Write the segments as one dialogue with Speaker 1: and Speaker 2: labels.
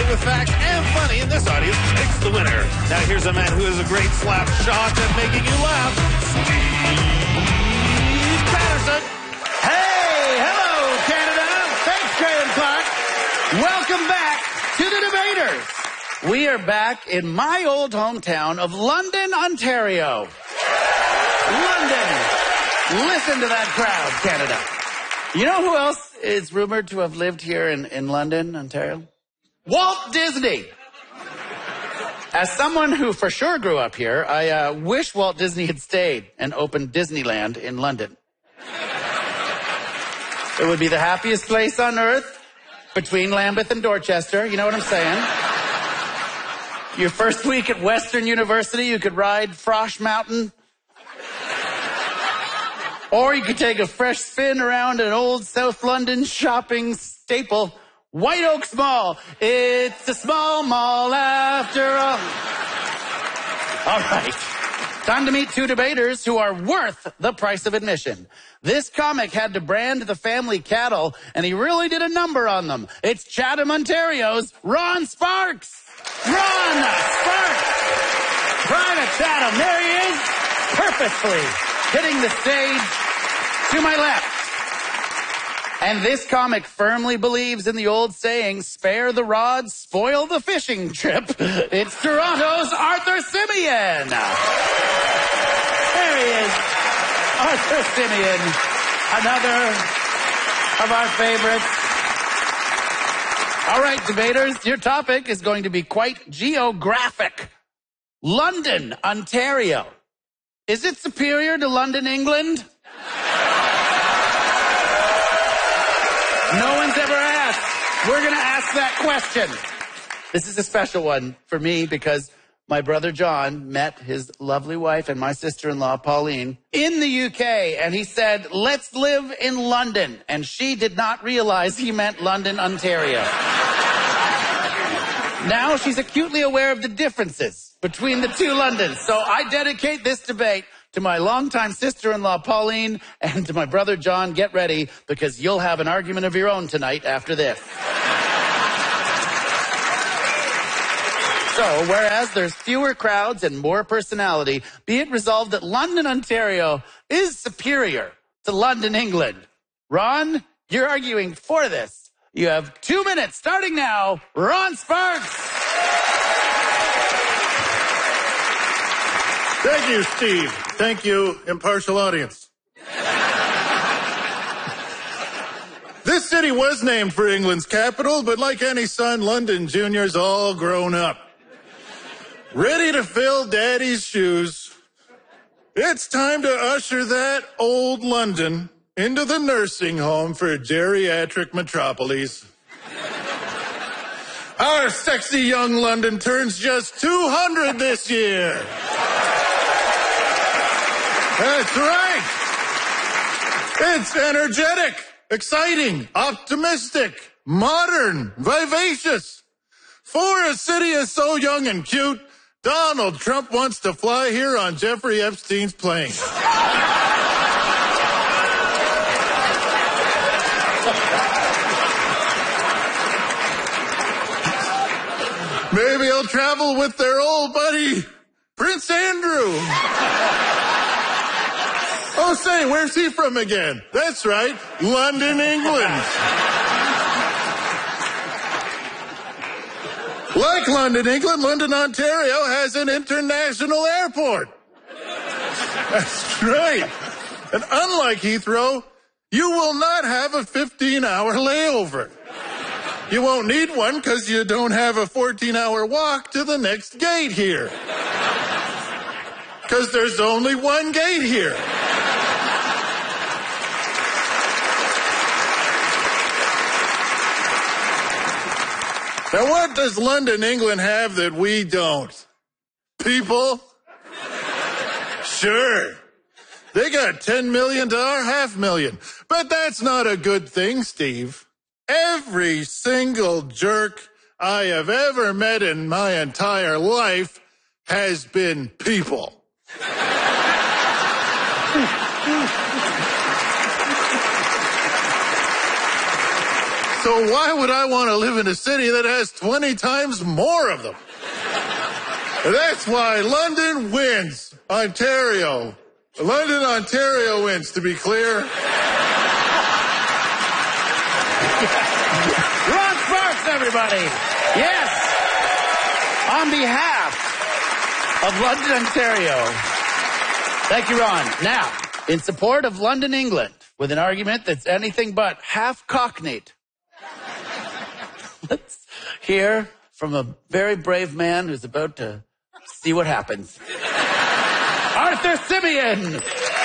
Speaker 1: Loaded with facts and funny, and this audience picks the winner. Now here's a man who is a great slap shot at making you laugh. Steve Patterson.
Speaker 2: Hey, hello, Canada. Thanks, Graham Clark. Welcome back to the Debaters. We are back in my old hometown of London, Ontario. London. Listen to that crowd, Canada. You know who else is rumored to have lived here in London, Ontario? Walt Disney. As someone who for sure grew up here, I wish Walt Disney had stayed and opened Disneyland in London. It would be the happiest place on earth between Lambeth and Dorchester. You know what I'm saying? Your first week at Western University, you could ride Frosh Mountain. Or you could take a fresh spin around an old South London shopping staple, White Oaks Mall. It's a small mall after all. All right. Time to meet two debaters who are worth the price of admission. This comic had to brand the family cattle, and he really did a number on them. It's Chatham, Ontario's Ron Sparks. Ron Sparks. Pride of Chatham. There he is, purposefully hitting the stage to my left. And this comic firmly believes in the old saying, spare the rod, spoil the fishing trip. It's Toronto's Arthur Simeon. There he is, Arthur Simeon, another of our favorites. All right, debaters, your topic is going to be quite geographic. London, Ontario. Is it superior to London, England? No one's ever asked. We're going to ask that question. This is a special one for me because my brother John met his lovely wife and my sister-in-law Pauline in the UK, and he said, let's live in London. And she did not realize he meant London, Ontario. Now she's acutely aware of the differences between the two Londons. So I dedicate this debate to my longtime sister-in-law, Pauline, and to my brother, John. Get ready, because you'll have an argument of your own tonight after this. So, whereas there's fewer crowds and more personality, be it resolved that London, Ontario is superior to London, England. Ron, you're arguing for this. You have 2 minutes, starting now. Ron Sparks.
Speaker 3: Thank you, Steve. Thank you, impartial audience. This city was named for England's capital, but like any son, London Jr.'s all grown up. Ready to fill Daddy's shoes. It's time to usher that old London into the nursing home for geriatric metropolis. Our sexy young London turns just 200 this year. That's right. It's energetic, exciting, optimistic, modern, vivacious. For a city is so young and cute, Donald Trump wants to fly here on Jeffrey Epstein's plane. Maybe he'll travel with their old buddy, Prince Andrew. Oh, say, where's he from again? That's right, London, England. Like London, England, London, Ontario has an international airport. That's right. And unlike Heathrow, you will not have a 15-hour layover. You won't need one because you don't have a 14-hour walk to the next gate here. Because there's only one gate here. Now, what does London, England have that we don't? People? Sure. They got $10 million to our $500,000. But that's not a good thing, Steve. Every single jerk I have ever met in my entire life has been people. So why would I want to live in a city that has 20 times more of them? That's why London wins. Ontario. London, Ontario wins, to be clear.
Speaker 2: Ron Sparks, everybody. Yes. On behalf of London, Ontario. Thank you, Ron. Now, in support of London, England, with an argument that's anything but half cockneyed. Let's hear from a very brave man who's about to see what happens. Arthur Simeon!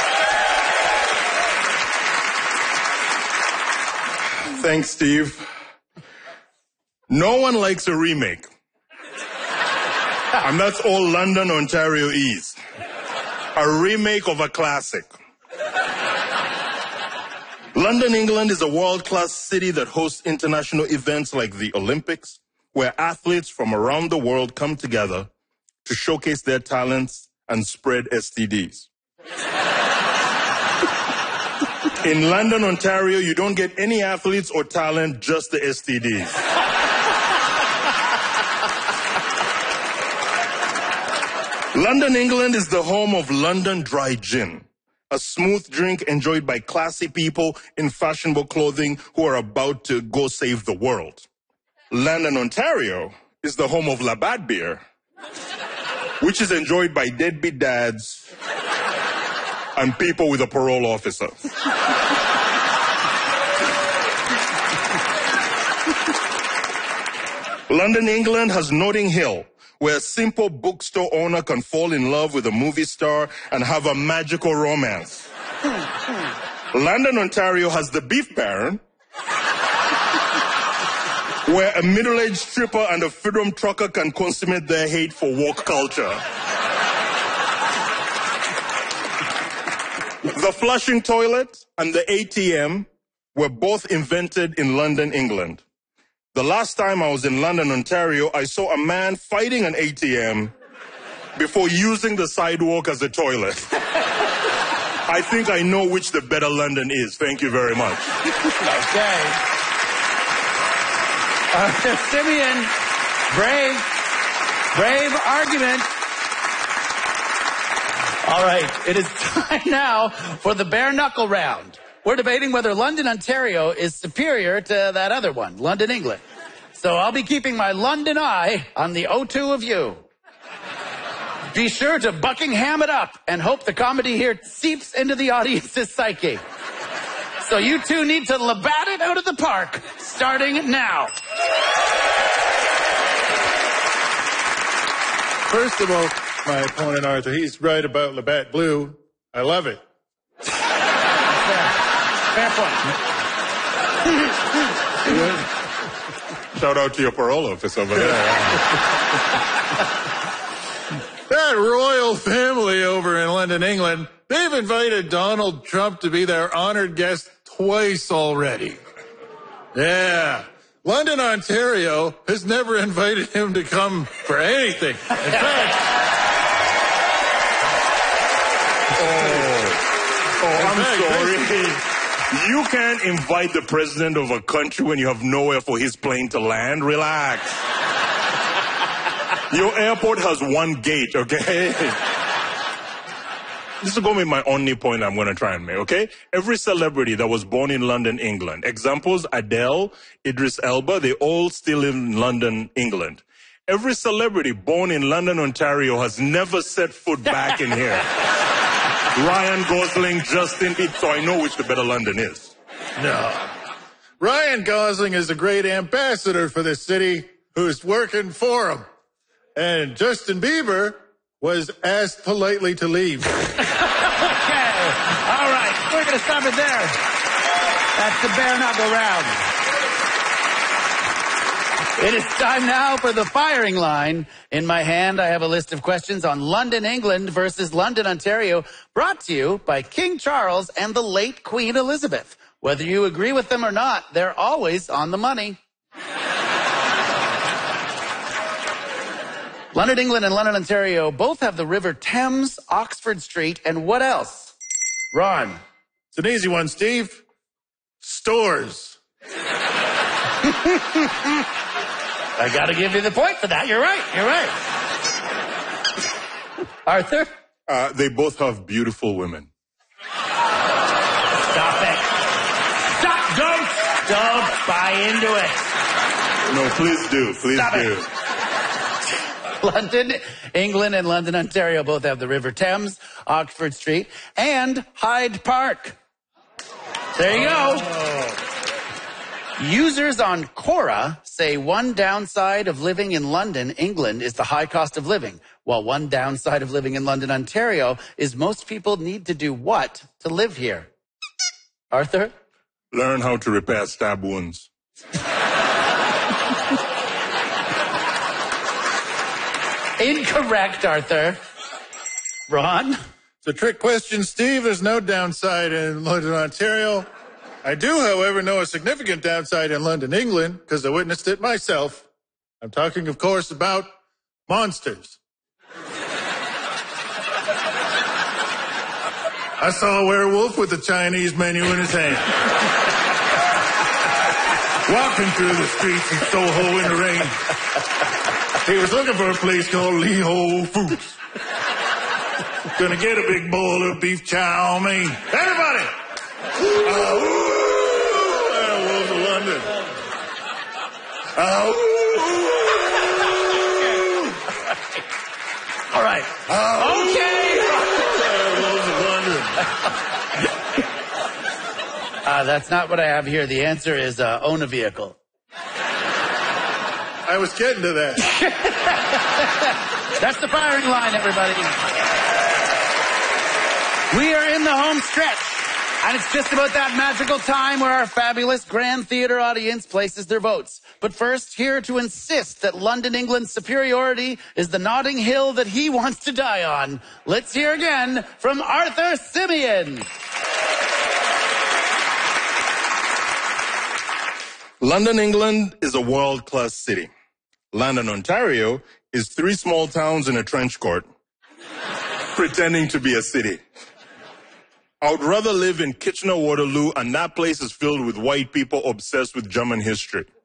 Speaker 4: Thanks, Steve. No one likes a remake. And that's all London, Ontario is. A remake of a classic. London, England is a world-class city that hosts international events like the Olympics, where athletes from around the world come together to showcase their talents and spread STDs. In London, Ontario, you don't get any athletes or talent, just the STDs. London, England is the home of London Dry Gin, a smooth drink enjoyed by classy people in fashionable clothing who are about to go save the world. London, Ontario is the home of Labatt beer, which is enjoyed by deadbeat dads and people with a parole officer. London, England has Notting Hill, where a simple bookstore owner can fall in love with a movie star and have a magical romance. London, Ontario has the Beef Baron, where a middle-aged stripper and a freedom trucker can consummate their hate for woke culture. The flushing toilet and the ATM were both invented in London, England. The last time I was in London, Ontario, I saw a man fighting an ATM before using the sidewalk as a toilet. I think I know which the better London is. Thank you very much.
Speaker 2: Okay. Simeon, brave argument. All right, it is time now for the bare knuckle round. We're debating whether London, Ontario is superior to that other one, London, England. So I'll be keeping my London eye on the O2 of you. Be sure to Buckingham it up and hope the comedy here seeps into the audience's psyche. So you two need to Labatt it out of the park, starting now.
Speaker 3: First of all, my opponent, Arthur, he's right about Labatt Blue. I love it.
Speaker 2: Fair point.
Speaker 4: Shout out to your parole office over there.
Speaker 3: That royal family over in London, England, they've invited Donald Trump to be their honored guest twice already. Yeah. London, Ontario has never invited him to come for anything. In fact...
Speaker 4: I'm sorry. You can't invite the president of a country when you have nowhere for his plane to land. Relax. Your airport has one gate, okay? This is going to be my only point I'm going to try and make, okay? Every celebrity that was born in London, England, examples, Adele, Idris Elba, they all still live in London, England. Every celebrity born in London, Ontario has never set foot back in here. Ryan Gosling, Justin Bieber, so I know which the better London is.
Speaker 3: No. Ryan Gosling is a great ambassador for this city who's working for him. And Justin Bieber was asked politely to leave.
Speaker 2: Okay. All right. We're going to stop it there. That's the bare knuckle round. It is time now for the firing line. In my hand, I have a list of questions on London, England versus London, Ontario, brought to you by King Charles and the late Queen Elizabeth. Whether you agree with them or not, they're always on the money. London, England and London, Ontario both have the River Thames, Oxford Street, and what else? Ron.
Speaker 3: It's an easy one, Steve. Stores.
Speaker 2: I gotta give you the point for that. You're right. You're right. Arthur?
Speaker 4: They both have beautiful women.
Speaker 2: Stop it. Stop. Don't buy into it.
Speaker 4: No, please do. Please
Speaker 2: Stop
Speaker 4: do.
Speaker 2: it. London, England, and London, Ontario both have the River Thames, Oxford Street, and Hyde Park. There you go. Users on Quora say one downside of living in London, England, is the high cost of living, while one downside of living in London, Ontario, is most people need to do what to live here? Arthur?
Speaker 4: Learn how to repair stab wounds.
Speaker 2: Incorrect, Arthur. Ron?
Speaker 3: It's a trick question, Steve. There's no downside in London, Ontario. I do, however, know a significant downside in London, England, because I witnessed it myself. I'm talking, of course, about monsters. I saw a werewolf with a Chinese menu in his hand. Walking through the streets in Soho in the rain. He was looking for a place called Lee Ho Foods. Gonna get a big bowl of beef chow mein. Everybody! Werewolves of London.
Speaker 2: All right. Okay.
Speaker 3: Werewolves of London.
Speaker 2: That's not what I have here. The answer is own a vehicle.
Speaker 3: I was getting to that.
Speaker 2: That's the firing line, everybody. We are in the home stretch, and it's just about that magical time where our fabulous Grand Theatre audience places their votes. But first, here to insist that London, England's superiority is the Notting Hill that he wants to die on. Let's hear again from Arthur Simeon.
Speaker 4: London, England is a world-class city. London, Ontario is 3 small towns in a trench coat pretending to be a city. I would rather live in Kitchener-Waterloo, and that place is filled with white people obsessed with German history.